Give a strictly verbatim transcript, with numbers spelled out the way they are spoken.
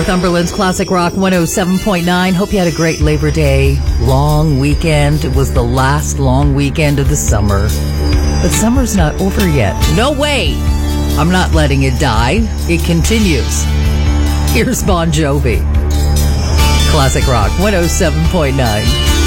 Northumberland's Classic Rock one oh seven point nine. Hope you had a great Labor Day long weekend. It was the last long weekend of the summer. But summer's not over yet. No way! I'm not letting it die. It continues. Here's Bon Jovi. Classic Rock one oh seven point nine.